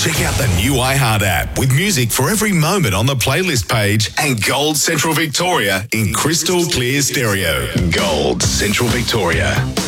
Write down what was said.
Check out the new iHeart app with music for every moment on the playlist page and Gold Central Victoria in crystal clear stereo. Gold Central Victoria.